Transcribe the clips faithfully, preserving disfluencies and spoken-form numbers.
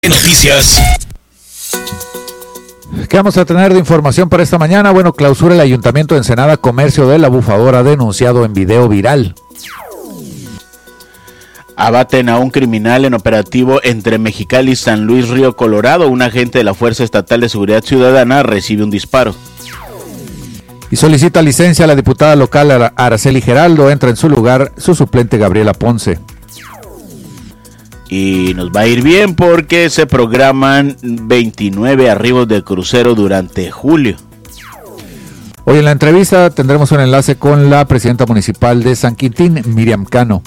Noticias. ¿Qué vamos a tener de información para esta mañana? Bueno, clausura el Ayuntamiento de Ensenada comercio de La Bufadora denunciado en video viral. Abaten a un criminal en operativo entre Mexicali y San Luis Río Colorado. Un agente de la Fuerza Estatal de Seguridad Ciudadana recibe un disparo. Y solicita licencia a la diputada local Araceli Geraldo. Entra en su lugar su suplente Gabriela Ponce. Y nos va a ir bien porque se programan veintinueve arribos de crucero durante julio. Hoy en la entrevista tendremos un enlace con la presidenta municipal de San Quintín, Miriam Cano.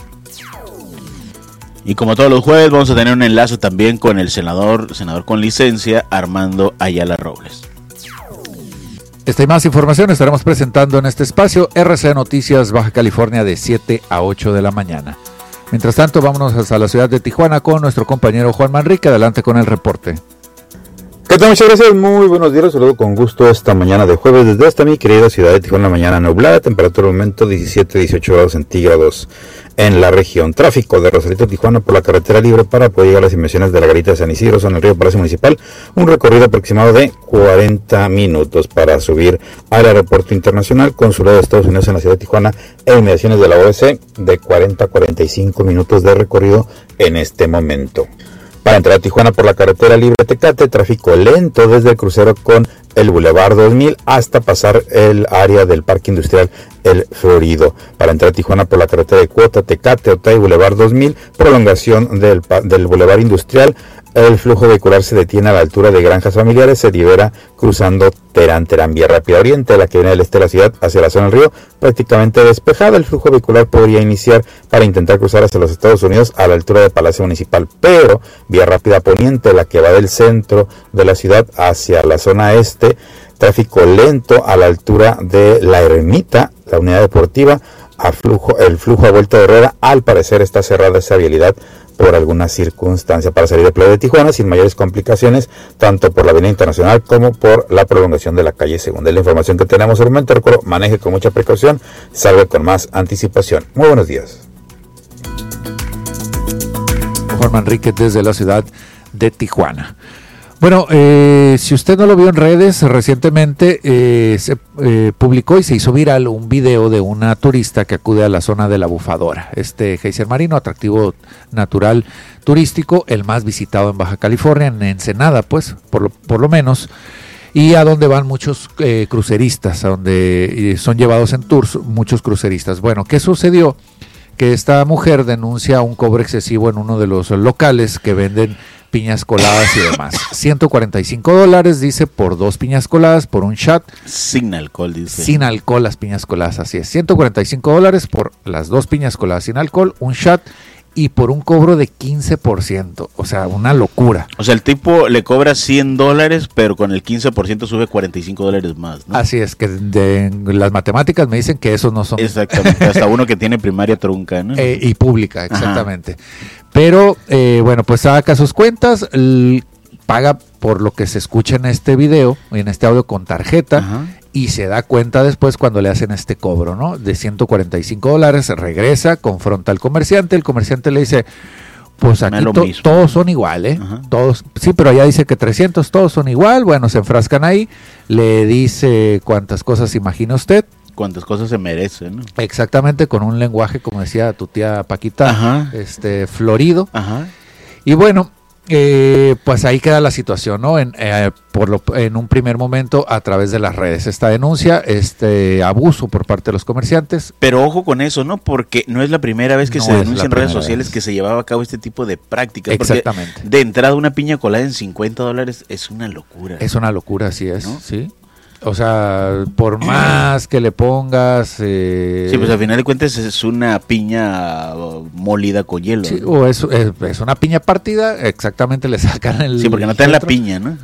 Y como todos los jueves vamos a tener un enlace también con el senador, senador con licencia, Armando Ayala Robles. Esta y más información estaremos presentando en este espacio R C Noticias Baja California de siete a ocho de la mañana. Mientras tanto, vámonos hasta la ciudad de Tijuana con nuestro compañero Juan Manrique. Adelante con el reporte. ¿Qué tal? Muchas gracias, muy buenos días, los saludo con gusto esta mañana de jueves desde esta mi querida ciudad de Tijuana. Mañana nublada, temperatura al momento diecisiete a dieciocho grados centígrados en la región. Tráfico de Rosarito, Tijuana por la carretera libre para poder llegar a las inmediaciones de la Garita de San Isidro, en el río Palacio Municipal. Un recorrido aproximado de cuarenta minutos para subir al aeropuerto internacional Consulado de Estados Unidos en la ciudad de Tijuana e inmediaciones de la O S de cuarenta a cuarenta y cinco minutos de recorrido en este momento. Para entrar a Tijuana por la carretera libre Tecate, tráfico lento desde el crucero con el Boulevard dos mil hasta pasar el área del Parque Industrial El Florido. Para entrar a Tijuana por la carretera de Cuota, Tecate, Otay, Boulevard dos mil, prolongación del, del Boulevard Industrial. El flujo vehicular se detiene a la altura de Granjas Familiares, se libera cruzando Terán, Terán, vía rápida oriente, la que viene del este de la ciudad hacia la zona del río, prácticamente despejada. El flujo vehicular podría iniciar para intentar cruzar hacia los Estados Unidos a la altura del Palacio Municipal, pero vía rápida poniente, la que va del centro de la ciudad hacia la zona este, tráfico lento a la altura de la Ermita, la unidad deportiva, a flujo, el flujo a vuelta de Herrera, al parecer está cerrada esa vialidad por alguna circunstancia para salir de Playa de Tijuana sin mayores complicaciones, tanto por la avenida Internacional como por la prolongación de la calle Segunda. Es la información que tenemos al momento. Recuerdo, maneje con mucha precaución, salga con más anticipación. Muy buenos días. Juan Manrique desde la ciudad de Tijuana. Bueno, eh, si usted no lo vio en redes, recientemente eh, se eh, publicó y se hizo viral un video de una turista que acude a la zona de La Bufadora, este geyser marino, atractivo natural turístico, el más visitado en Baja California, en Ensenada, pues, por lo, por lo menos, y a donde van muchos eh, cruceristas, a donde eh, son llevados en tours muchos cruceristas. Bueno, ¿qué sucedió? Que esta mujer denuncia un cobro excesivo en uno de los locales que venden piñas coladas y demás. ciento cuarenta y cinco dólares, dice, por dos piñas coladas, por un shot. Sin alcohol, dice. Sin alcohol las piñas coladas, así es. ciento cuarenta y cinco dólares por las dos piñas coladas sin alcohol, un shot y por un cobro de quince por ciento. O sea, una locura. O sea, el tipo le cobra cien dólares, pero con el quince por ciento sube cuarenta y cinco dólares más, ¿no? Así es, que de, de las matemáticas me dicen que esos no son... Exactamente, hasta uno que tiene primaria trunca, ¿no? Eh, y pública, exactamente. Ajá. Pero, eh, bueno, pues saca sus cuentas, l- paga por lo que se escucha en este video, en este audio con tarjeta. Ajá. Y se da cuenta después cuando le hacen este cobro, ¿no? De ciento cuarenta y cinco dólares, regresa, confronta al comerciante, el comerciante le dice, pues aquí to- todos son igual, ¿eh? Ajá. Todos, sí, pero allá dice que trescientos, todos son igual. Bueno, se enfrascan ahí, le dice cuántas cosas imagina usted. Cuántas cosas se merecen, ¿no? Exactamente, con un lenguaje, como decía tu tía Paquita, Ajá. este florido. Ajá. Y bueno, Eh, pues ahí queda la situación, ¿no? En, eh, por lo, en un primer momento a través de las redes. Esta denuncia, este abuso por parte de los comerciantes. Pero ojo con eso, ¿no? Porque no es la primera vez que no se denuncia en redes sociales vez. que se llevaba a cabo este tipo de prácticas. Exactamente. De entrada una piña colada en cincuenta dólares es una locura. Es una locura, así es, ¿no? Sí. O sea, por más que le pongas... Eh, sí, pues al final de cuentas es una piña molida con hielo. Sí, ¿no? o es, es, es una piña partida, exactamente le sacan el... Sí, porque no te dan la piña, ¿no?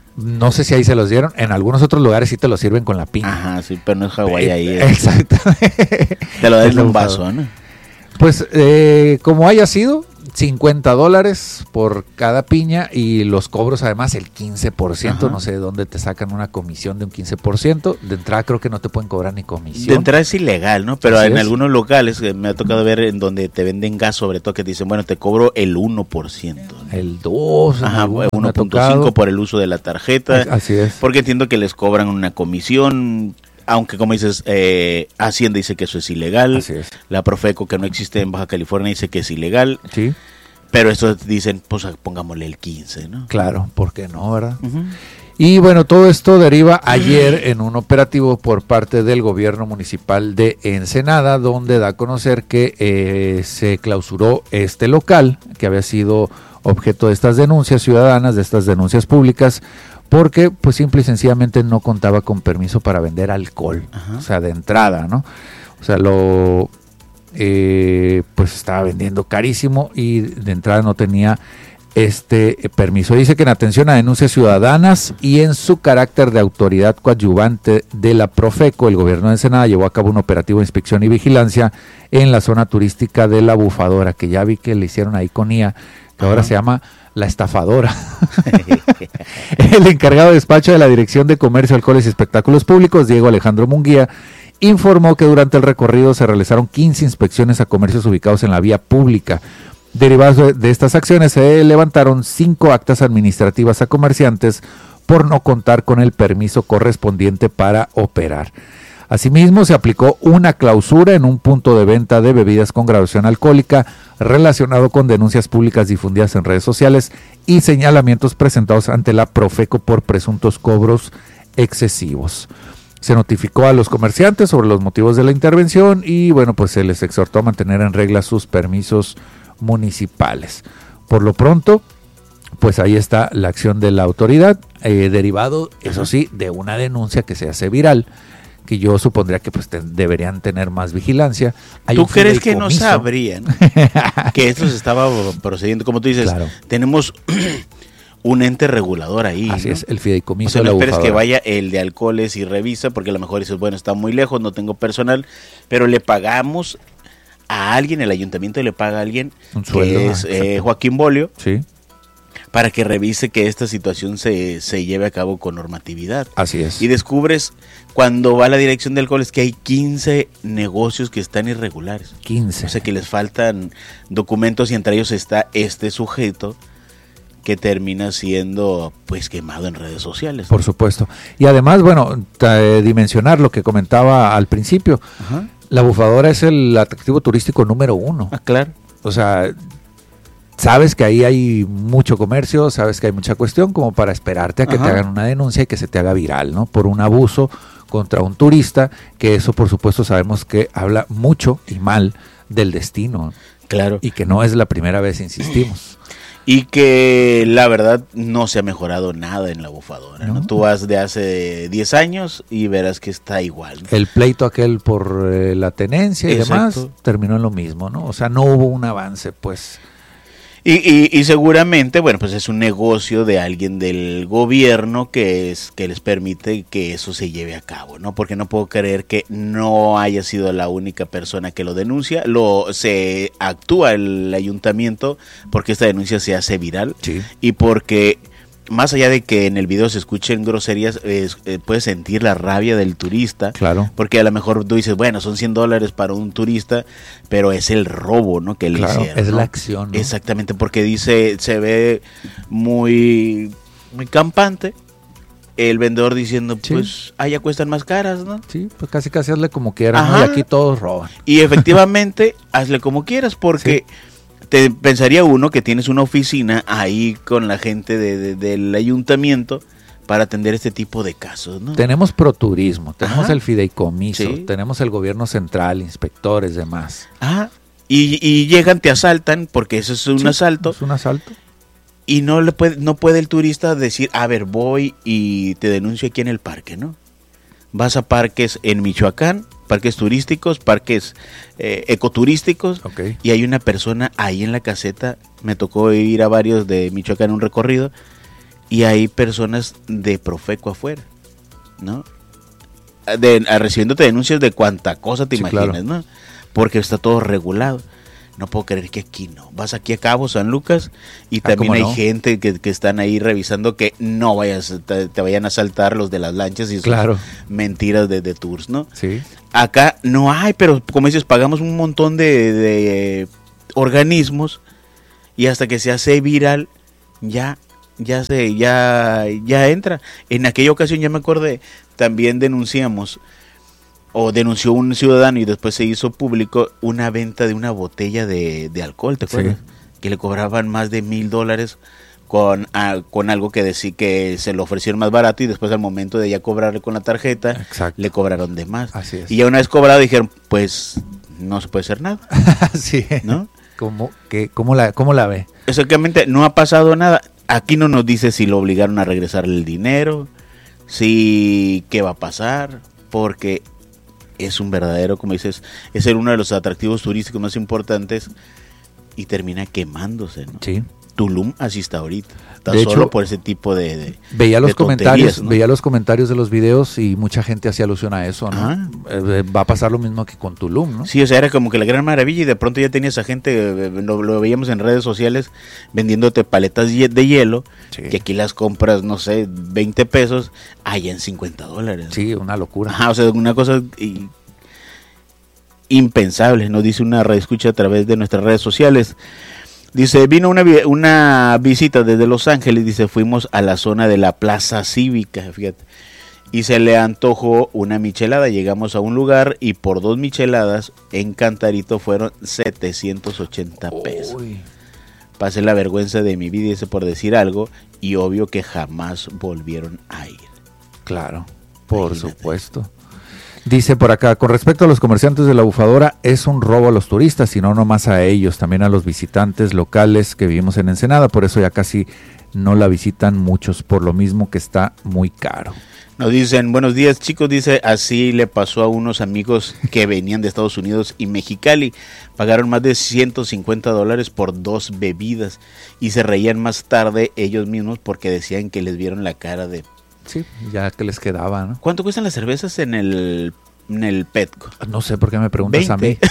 No sé si ahí se los dieron. En algunos otros lugares sí te lo sirven con la piña. Ajá, sí, pero no es Hawái ahí. Eh, exactamente. Te lo dan en un vaso, ¿no? Pues eh, como haya sido, cincuenta dólares por cada piña y los cobros además el quince por ciento. Ajá. No sé de dónde te sacan una comisión de un quince por ciento. De entrada creo que no te pueden cobrar ni comisión. De entrada es ilegal, ¿no? Pero Así en es. algunos locales me ha tocado ver en donde te venden gas, sobre todo, que te dicen, bueno, te cobro el uno por ciento. El dos por ciento. Ajá, uno punto cinco por el uso de la tarjeta. Así es. Porque entiendo que les cobran una comisión. Aunque como dices, eh, Hacienda dice que eso es ilegal. Así es. La Profeco, que no existe en Baja California, dice que es ilegal. Sí. Pero estos dicen, pues pongámosle el quince, ¿no? Claro, ¿por qué no, verdad? Uh-huh. Y bueno, todo esto deriva ayer en un operativo por parte del gobierno municipal de Ensenada, donde da a conocer que eh, se clausuró este local, que había sido objeto de estas denuncias ciudadanas, de estas denuncias públicas, porque pues simple y sencillamente no contaba con permiso para vender alcohol. Ajá. O sea, de entrada, ¿no? O sea, lo eh, pues estaba vendiendo carísimo y de entrada no tenía este eh, permiso. Dice que en atención a denuncias ciudadanas y en su carácter de autoridad coadyuvante de la Profeco, el gobierno de Ensenada llevó a cabo un operativo de inspección y vigilancia en la zona turística de La Bufadora, que ya vi que le hicieron ahí con I A, que ahora se llama La Estafadora. El encargado de despacho de la Dirección de Comercio, Alcoholes y Espectáculos Públicos, Diego Alejandro Munguía, informó que durante el recorrido se realizaron quince inspecciones a comercios ubicados en la vía pública. Derivados de estas acciones se levantaron cinco actas administrativas a comerciantes por no contar con el permiso correspondiente para operar. Asimismo, se aplicó una clausura en un punto de venta de bebidas con graduación alcohólica relacionado con denuncias públicas difundidas en redes sociales y señalamientos presentados ante la Profeco por presuntos cobros excesivos. Se notificó a los comerciantes sobre los motivos de la intervención y bueno, pues se les exhortó a mantener en regla sus permisos municipales. Por lo pronto, pues ahí está la acción de la autoridad, eh, derivado, eso sí, de una denuncia que se hace viral, que yo supondría que pues te, deberían tener más vigilancia. Hay ¿Tú crees que no sabrían que esto se estaba procediendo? Como tú dices, claro. Tenemos un ente regulador ahí. Así ¿no? es, el fideicomiso. O sea, de no la esperes bufadora. que vaya el de alcoholes y revisa, porque a lo mejor dices, bueno, está muy lejos, no tengo personal, pero le pagamos a alguien, el ayuntamiento le paga a alguien, un sueldo, que es eh, Joaquín Bolio, sí, para que revise que esta situación se, se lleve a cabo con normatividad. Así es. Y descubres, cuando va a la dirección de alcoholes, que hay quince negocios que están irregulares. quince. O sea, que les faltan documentos y entre ellos está este sujeto que termina siendo pues quemado en redes sociales. Por supuesto. Y además, bueno, eh, dimensionar lo que comentaba al principio. Ajá. La Bufadora es el atractivo turístico número uno. Ah, claro. O sea, sabes que ahí hay mucho comercio, sabes que hay mucha cuestión como para esperarte a que Ajá. te hagan una denuncia y que se te haga viral, ¿no? Por un abuso contra un turista, que eso por supuesto sabemos que habla mucho y mal del destino. Claro. Y que no es la primera vez, insistimos. Y que la verdad no se ha mejorado nada en la Bufadora, ¿no? ¿no? Tú vas de hace diez años y verás que está igual, ¿no? El pleito aquel por eh, la tenencia y Exacto. demás terminó en lo mismo, ¿no? O sea, no hubo un avance, pues. Y, y, y seguramente, bueno, pues es un negocio de alguien del gobierno que es que les permite que eso se lleve a cabo, ¿no? Porque no puedo creer que no haya sido la única persona que lo denuncia. Lo se actúa el ayuntamiento porque esta denuncia se hace viral sí. y porque más allá de que en el video se escuchen groserías, eh, eh, puedes sentir la rabia del turista. Claro. Porque a lo mejor tú dices, bueno, son cien dólares para un turista, pero es el robo, ¿no? Que le claro, hicieron. Es ¿no? la acción, ¿no? Exactamente, porque dice, se ve muy, muy campante. El vendedor diciendo, sí. pues, allá cuestan más caras, ¿no? Sí, pues casi casi hazle como quieras, ¿no? Y aquí todos roban. Y efectivamente, hazle como quieras, porque... Sí. Te pensaría uno que tienes una oficina ahí con la gente de, de, del ayuntamiento para atender este tipo de casos, ¿no? Tenemos ProTurismo, tenemos Ajá. el fideicomiso, sí. tenemos el gobierno central, inspectores, demás. Ajá. Y, y llegan, te asaltan, porque eso es un sí, asalto. Es un asalto. Y no le puede, no puede el turista decir, a ver, voy y te denuncio aquí en el parque, ¿no? Vas a parques en Michoacán, parques turísticos, parques eh, ecoturísticos, okay. y hay una persona ahí en la caseta, me tocó ir a varios de Michoacán en un recorrido, y hay personas de Profeco afuera, ¿no? De, a, recibiéndote denuncias de cuánta cosa te sí, imaginas, claro. ¿no? Porque está todo regulado. no puedo creer que aquí no. Vas aquí a Cabo San Lucas y Ah, también ¿cómo hay no? gente que, que están ahí revisando que no vayas, te, te vayan a saltar los de las lanchas y sus Claro. mentiras de, de tours, ¿no? Sí. Acá no hay, pero como dices, pagamos un montón de, de organismos y hasta que se hace viral, ya, ya se, ya, ya entra. En aquella ocasión ya me acordé, también denunciamos, o denunció un ciudadano y después se hizo público una venta de una botella de, de alcohol, ¿te acuerdas? Sí. Que le cobraban más de mil dólares con, ah, con algo que decía que se lo ofrecieron más barato y después al momento de ya cobrarle con la tarjeta, Exacto. le cobraron de más. Así es. Y ya una vez cobrado dijeron, pues no se puede hacer nada, Sí. ¿no? ¿Cómo, qué, cómo, la, ¿Cómo la ve? Exactamente, no ha pasado nada. Aquí no nos dice si lo obligaron a regresarle el dinero, si qué va a pasar, porque es un verdadero, como dices, es el uno de los atractivos turísticos más importantes y termina quemándose, ¿no? Sí. Tulum así está ahorita, tan De solo hecho, por ese tipo de, de Veía los de comentarios, tonterías, ¿no? veía los comentarios de los videos y mucha gente hacía alusión a eso, ¿no? Ajá. Eh, va a pasar lo mismo que con Tulum, ¿no? Sí, o sea, era como que la gran maravilla y de pronto ya tenías a gente, eh, lo, lo veíamos en redes sociales, vendiéndote paletas de de hielo, Sí. que aquí las compras, no sé, veinte pesos, allá en cincuenta dólares. Sí, una locura. Ajá, o sea, una cosa y- impensable, nos dice una radioescucha a través de nuestras redes sociales. Dice, vino una, vi- una visita desde Los Ángeles, dice, fuimos a la zona de la Plaza Cívica, fíjate, y se le antojó una michelada. Llegamos a un lugar y por dos micheladas en Cantarito fueron setecientos ochenta pesos. Uy, Pasé la vergüenza de mi vida, ese por decir algo, y obvio que jamás volvieron a ir. claro, por Imagínate. supuesto. Dice por acá, con respecto a los comerciantes de la bufadora, es un robo a los turistas, y no nomás a ellos, también a los visitantes locales que vivimos en Ensenada, por eso ya casi no la visitan muchos, por lo mismo que está muy caro. Nos dicen, buenos días chicos, dice, así le pasó a unos amigos que venían de Estados Unidos y Mexicali, pagaron más de ciento cincuenta dólares por dos bebidas y se reían más tarde ellos mismos porque decían que les vieron la cara de... Sí, ya que les quedaba, ¿no? ¿Cuánto cuestan las cervezas en el, en el Petco? No sé por qué me preguntas veinte.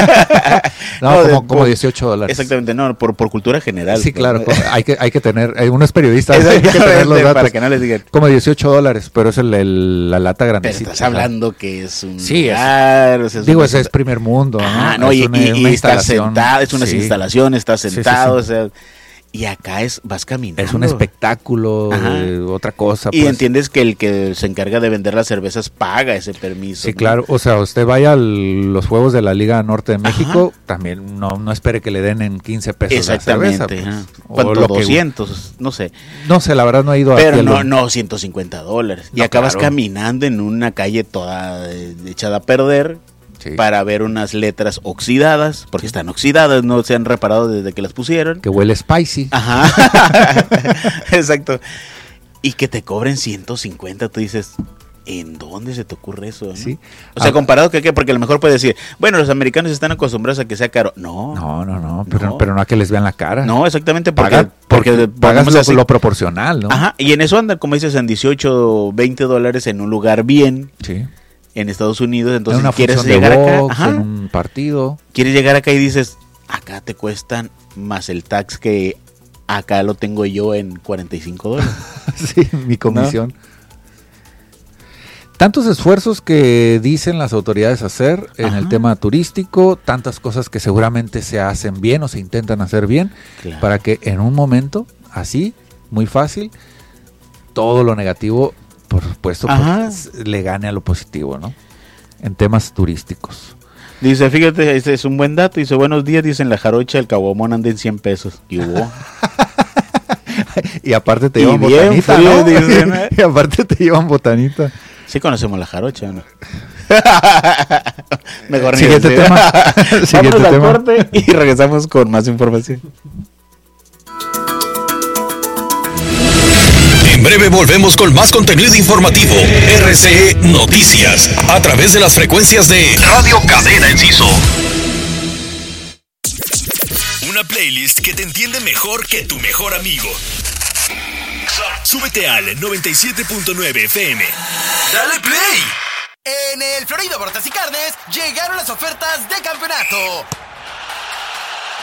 a mí. no, No, de- como, como por- dieciocho dólares. Exactamente, no, por, por cultura general. Sí, pues, claro, ¿no? co- hay que, hay que tener, eh, uno es periodista, hay que tener los Exactamente, datos. para que no les digan. Como dieciocho dólares, pero es el, el- la lata Pero grandecita. estás hablando que es un Sí, es- lugar, o sea, es Digo, una- ese es primer mundo, ¿no? Ajá, no, Es y, una- y- y una está instalación. sentado, es una Sí. instalación, está Sí, sí, sentado, sí. o sea, y acá es, vas caminando. Es un espectáculo, Ajá. eh, otra cosa. Y pues. entiendes que el que se encarga de vender las cervezas paga ese permiso. Sí, ¿no? claro. O sea, usted vaya a los juegos de la Liga Norte de México, también no, no espere que le den en quince pesos Exactamente. la cerveza. ajá. pues. O ¿Cuánto? lo que- doscientos, no sé. no sé, la verdad no he ido aquí Pero al- no, no, ciento cincuenta dólares. Y No, acabas claro. caminando en una calle toda eh, echada a perder. Sí. Para ver unas letras oxidadas, porque están oxidadas, no se han reparado desde que las pusieron. Que huele spicy. Ajá, exacto. Y que te cobren ciento cincuenta, tú dices, ¿en dónde se te ocurre eso? ¿no? Sí. O sea, Ah. comparado que qué, porque a lo mejor puedes decir, bueno, los americanos están acostumbrados a que sea caro. No, No, no, no, pero No. no, pero no a que les vean la cara. no, exactamente, porque, Paga- porque, porque pagas ponemos lo, así. lo proporcional, ¿no? Ajá, y en eso andan, como dices, en dieciocho, veinte dólares en un lugar bien, Sí. en Estados Unidos, En entonces una quieres función llegar de acá, box, ajá, en un partido. quieres llegar acá y dices, acá te cuestan más el tax que acá lo tengo yo en cuarenta y cinco dólares. Sí, mi comisión. Tantos esfuerzos que dicen las autoridades hacer en Ajá. el tema turístico, tantas cosas que seguramente se hacen bien o se intentan hacer bien, Claro. para que en un momento, así, muy fácil, todo lo negativo, por supuesto, Ajá. pues, le gane a lo positivo, ¿no? En temas turísticos. Dice, fíjate, este es un buen dato. Dice, buenos días, dicen la jarocha, el caguamón anda en cien pesos. Y hubo. Y aparte te Y llevan bien botanita, frío, ¿no? dicen, ¿eh? Y aparte te llevan botanita. Sí conocemos la jarocha, ¿no? Mejor ni Siguiente decir. tema. Vamos Siguiente al tema. corte y regresamos con más información. En breve volvemos con más contenido informativo. R C E Noticias. A través de las frecuencias de Radio Cadena Enciso. Una playlist que te entiende mejor que tu mejor amigo. Súbete al noventa y siete punto nueve F M. ¡Dale play! En el Florida Bortas y Carnes llegaron las ofertas de campeonato.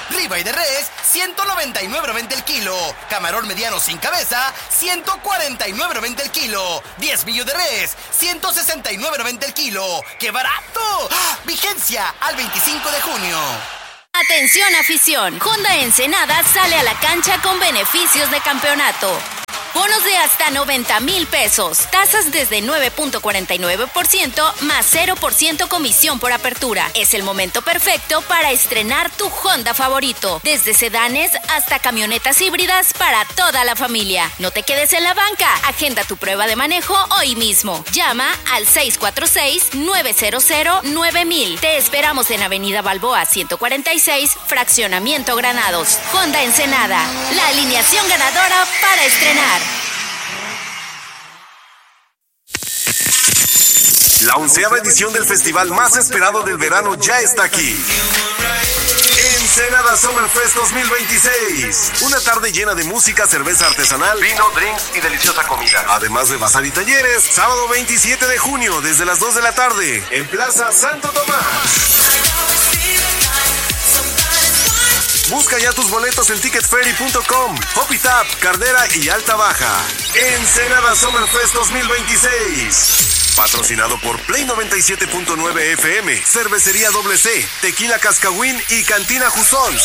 Ribeye de res, ciento noventa y nueve noventa el kilo. Camarón mediano sin cabeza, ciento cuarenta y nueve noventa el kilo. diez millos de res, ciento sesenta y nueve noventa el kilo. ¡Qué barato! ¡Ah! Vigencia al veinticinco de junio. Atención afición, Honda Ensenada sale a la cancha con beneficios de campeonato. Bonos de hasta noventa mil pesos, tasas desde nueve punto cuarenta y nueve por ciento más cero por ciento comisión por apertura. Es el momento perfecto para estrenar tu Honda favorito, desde sedanes hasta camionetas híbridas para toda la familia. No te quedes en la banca, agenda tu prueba de manejo hoy mismo. Llama al seis cuatro seis, nueve cero cero, nueve mil. Te esperamos en Avenida Balboa ciento cuarenta y seis, Fraccionamiento Granados. Honda Ensenada, la alineación ganadora para estrenar. La onceava edición del festival más esperado del verano ya está aquí. Ensenada Summer Fest dos mil veintiséis. Una tarde llena de música, cerveza artesanal, vino, drinks y deliciosa comida. Además de bazar y talleres, sábado veintisiete de junio desde las dos de la tarde en Plaza Santo Tomás. Busca ya tus boletos en ticket ferry punto com, Hopi Tap, Cardera y Alta Baja. Ensenada Summer Fest dos mil veintiséis. Patrocinado por Play noventa y siete punto nueve F M, Cervecería Doble C, Tequila Cascahuín y Cantina Jusons.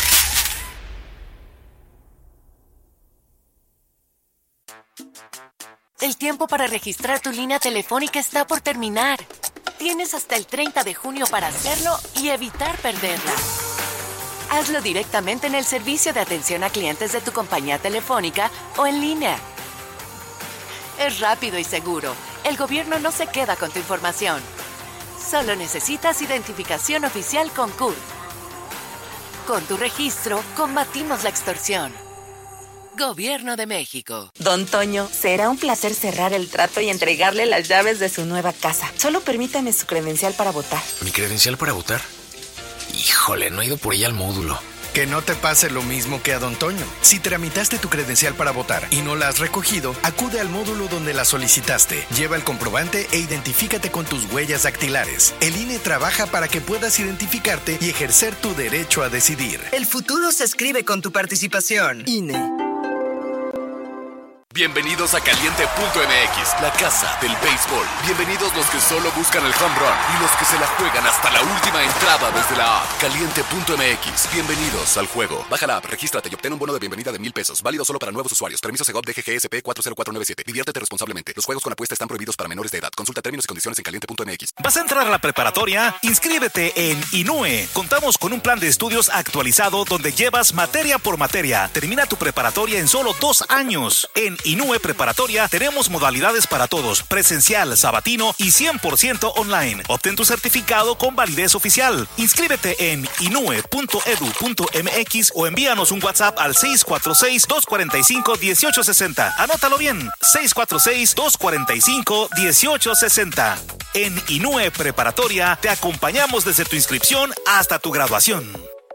El tiempo para registrar tu línea telefónica está por terminar. Tienes hasta el treinta de junio para hacerlo y evitar perderla. Hazlo directamente en el servicio de atención a clientes de tu compañía telefónica o en línea. Es rápido y seguro. El gobierno no se queda con tu información. Solo necesitas identificación oficial con C U R. Con tu registro, combatimos la extorsión. Gobierno de México. Don Toño, será un placer cerrar el trato y entregarle las llaves de su nueva casa. Solo permítame su credencial para votar. ¿Mi credencial para votar? Híjole, no he ido por ella al módulo. Que no te pase lo mismo que a Don Toño. Si tramitaste tu credencial para votar y no la has recogido, acude al módulo donde la solicitaste. Lleva el comprobante e identifícate con tus huellas dactilares. El I N E trabaja para que puedas identificarte y ejercer tu derecho a decidir. El futuro se escribe con tu participación. I N E. Bienvenidos a Caliente punto M X, la casa del béisbol. Bienvenidos los que solo buscan el home run y los que se la juegan hasta la última entrada desde la app. Caliente punto M X, bienvenidos al juego. Baja la app, regístrate y obtén un bono de bienvenida de mil pesos. Válido solo para nuevos usuarios. Permiso Segov D G G S P cuatro cero cuatro nueve siete. Diviértete responsablemente. Los juegos con apuesta están prohibidos para menores de edad. Consulta términos y condiciones en Caliente punto M X. ¿Vas a entrar a la preparatoria? Inscríbete en INUE. Contamos con un plan de estudios actualizado donde llevas materia por materia. Termina tu preparatoria en solo dos años. En INUE Preparatoria tenemos modalidades para todos, presencial, sabatino y cien por ciento online. Obtén tu certificado con validez oficial. Inscríbete en inue punto edu punto m x o envíanos un WhatsApp al seis cuatro seis, dos cuatro cinco, uno ocho seis cero. Anótalo bien, seis cuatro seis, dos cuatro cinco, uno ocho seis cero. En INUE Preparatoria te acompañamos desde tu inscripción hasta tu graduación.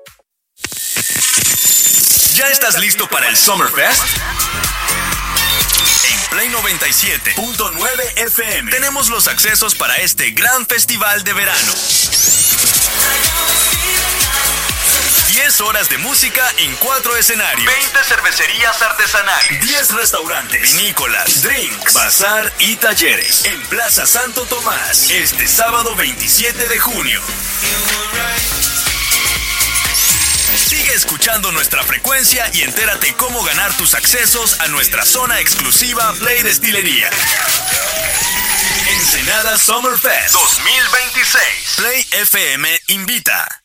¿Ya estás listo para el Summer Fest? Play noventa y siete punto nueve F M. Tenemos los accesos para este gran festival de verano. diez horas de música en cuatro escenarios. veinte cervecerías artesanales. diez restaurantes, vinícolas, drinks, bazar y talleres. En Plaza Santo Tomás, este sábado veintisiete de junio. Sigue escuchando nuestra frecuencia y entérate cómo ganar tus accesos a nuestra zona exclusiva Play Destilería. Ensenada Summer Fest dos mil veintiséis. Play F M invita.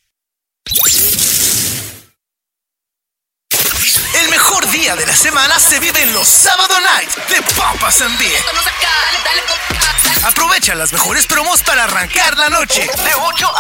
El mejor día de la semana se vive en los Sábado Night de Papas and Beer. Aprovecha las mejores promos para arrancar la noche. De ocho